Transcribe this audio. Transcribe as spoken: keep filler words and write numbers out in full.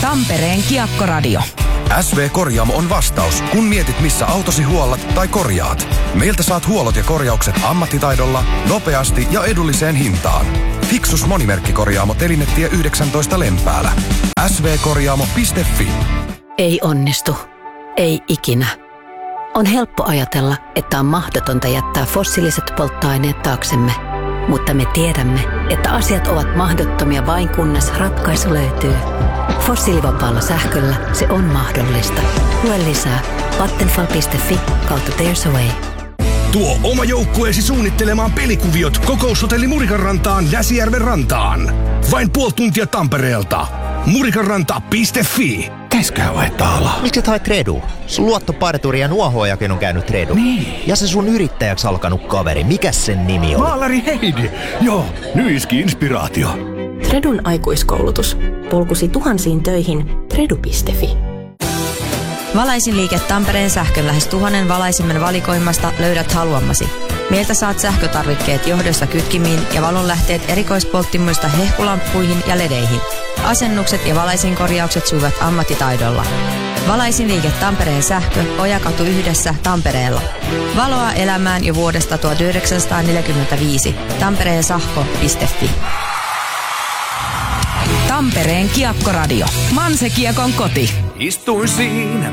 Tampereen Kiekkoradio. S V-korjaamo on vastaus, kun mietit missä autosi huollat tai korjaat. Meiltä saat huollot ja korjaukset ammattitaidolla, nopeasti ja edulliseen hintaan. Fixus monimerkkikorjaamo Telinetie yhdeksäntoista Lempäälä. S V korjaamo piste fi. Ei onnistu. Ei ikinä. On helppo ajatella, että on mahdotonta jättää fossiiliset polttoaineet taaksemme. Mutta me tiedämme, että asiat ovat mahdottomia vain kunnes ratkaisu löytyy. Fossiilivapaalla sähköllä se on mahdollista. Lue lisää vattenfall piste fi kautta There's a Way. Tuo oma joukkueesi suunnittelemaan pelikuviot Kokoushotelli Murikan rantaan Näsijärven rantaan. Vain puoli tuntia Tampereelta. murikanranta piste fi. Käiskää vai taala? Miksi et hae Tredu? Sun luottoparturi ja nuohoojakin on käynyt Tredu. Niin. Ja se sun yrittäjäksi alkanut kaveri, mikäs sen nimi on? Maalari Heidi. Joo, nyt iski inspiraatio. Tredun aikuiskoulutus. Polkusi tuhansiin töihin. Tredu piste fi. Valaisin liike Tampereen sähkön lähes tuhannen valaisimman valikoimasta löydät haluamasi. Meiltä saat sähkötarvikkeet johdosta kytkimiin ja valonlähteet erikoispolttimuista hehkulamppuihin ja ledeihin. Asennukset ja valaisinkorjaukset suivat ammattitaidolla. Valaisin liike Tampereen sähkö, Ojakatu yhdessä Tampereella. Valoa elämään jo vuodesta tuhatyhdeksänsataaneljäkymmentäviisi. Tampereen sähkö piste fi. Tampereen Kiekkoradio. Manse Kiekon koti. Istuin siinä